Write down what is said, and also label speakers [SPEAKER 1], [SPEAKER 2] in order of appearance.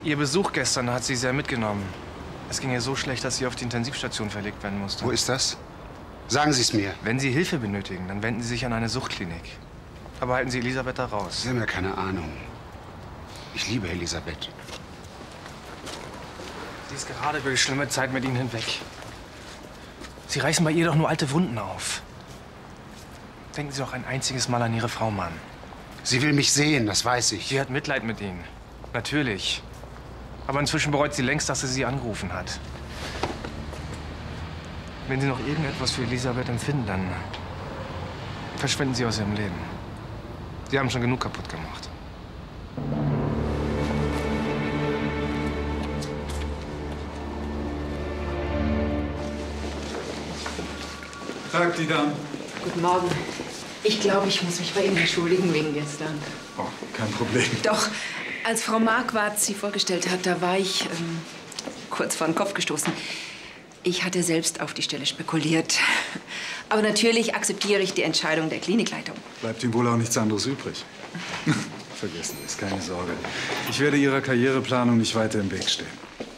[SPEAKER 1] Ihr Besuch gestern hat sie sehr mitgenommen. Es ging ihr so schlecht, dass sie auf die Intensivstation verlegt werden musste.
[SPEAKER 2] Wo ist das? Sagen Sie es mir.
[SPEAKER 1] Wenn Sie Hilfe benötigen, dann wenden Sie sich an eine Suchtklinik. Aber halten Sie Elisabeth da raus.
[SPEAKER 2] Sie haben ja keine Ahnung. Ich liebe Elisabeth.
[SPEAKER 1] Sie ist gerade über die schlimme Zeit mit Ihnen hinweg. Sie reißen bei ihr doch nur alte Wunden auf. Denken Sie doch ein einziges Mal an Ihre Frau, Mann.
[SPEAKER 2] Sie will mich sehen, das weiß ich.
[SPEAKER 1] Sie hat Mitleid mit Ihnen. Natürlich. Aber inzwischen bereut sie längst, dass sie angerufen hat. Wenn Sie noch irgendetwas für Elisabeth empfinden, dann verschwinden Sie aus Ihrem Leben. Sie haben schon genug kaputt gemacht.
[SPEAKER 3] Tag, die Damen.
[SPEAKER 4] Guten Morgen. Ich glaube, ich muss mich bei Ihnen entschuldigen wegen gestern.
[SPEAKER 3] Oh, kein Problem.
[SPEAKER 4] Doch, als Frau Marquardt Sie vorgestellt hat, da war ich kurz vor den Kopf gestoßen. Ich hatte selbst auf die Stelle spekuliert. Aber natürlich akzeptiere ich die Entscheidung der Klinikleitung.
[SPEAKER 3] Bleibt Ihnen wohl auch nichts anderes übrig. Vergessen Sie es, keine Sorge. Ich werde Ihrer Karriereplanung nicht weiter im Weg stehen.